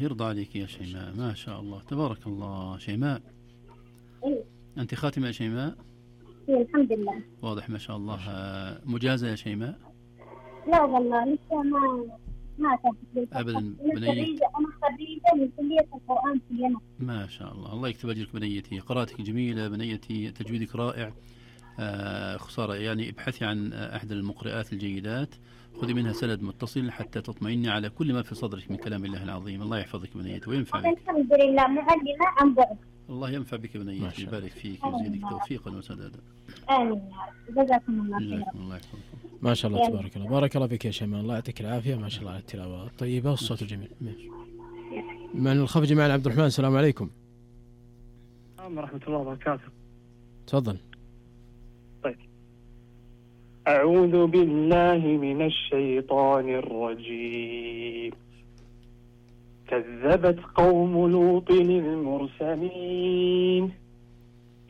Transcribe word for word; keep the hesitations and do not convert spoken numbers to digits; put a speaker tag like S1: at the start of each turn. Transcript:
S1: يرضى عليك يا شيماء، ما شاء الله تبارك الله. شيماء
S2: إيه.
S1: أنت خاتمة يا شيماء؟
S2: إيه الحمد لله.
S1: واضح ما شاء الله. مجازة يا شيماء؟
S2: لا والله لسه ما ما تحت
S1: أبدا
S2: أنا
S1: بنية.
S2: خريجة أنا خريجة من كلية القرآن في اليمن.
S1: ما شاء الله، الله يكتب أجرك بنيتي، قراءتك جميلة بنيتي، تجويدك رائع. آه خسارة يعني، ابحثي عن أحد المقرئات الجيدات، خذي منها سند متصل حتى تطمئني على كل ما في صدرك من كلام الله العظيم. الله يحفظك بنيتي وينفع بك.
S2: الحمد لله معلمة عن بعد.
S1: الله ينفع بك بنيتي، يبارك فيك ويزيدك توفيقا وسدادا.
S2: آمين. جزاكم الله خيرا.
S1: الله يحفظكم.
S3: ما شاء الله تبارك الله. بارك الله فيك يا شيماء، الله يعطيك العافية. ما شاء الله على التلاوة الطيبة والصوت الجميل. من الخفجي معنا عبد الرحمن. السلام عليكم.
S4: السلام ورحمة الله وبركاته.
S3: تفضل.
S4: طيب. أعوذ بالله من الشيطان الرجيم. كذبت قوم لوط المرسلين